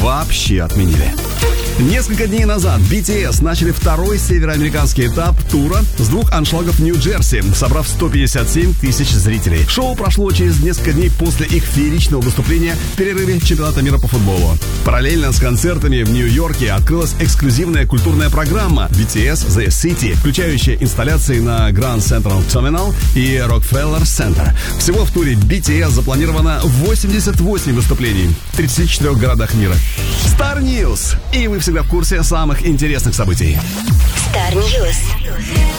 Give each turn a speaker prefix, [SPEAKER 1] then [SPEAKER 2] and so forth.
[SPEAKER 1] вообще отменили. Несколько дней назад BTS начали второй североамериканский этап тура с 2 аншлагов Нью-Джерси, собрав 157 тысяч зрителей. Шоу прошло через несколько дней после их фееричного выступления в перерыве чемпионата мира по футболу. Параллельно с концертами в Нью-Йорке открылась эксклюзивная культурная программа BTS The City, включающая инсталляции на Grand Central Terminal и Rockefeller Center. Всего в туре BTS запланировано 88 выступлений в 34 городах мира. Star News. И вы всегда в курсе самых интересных событий.
[SPEAKER 2] Star News.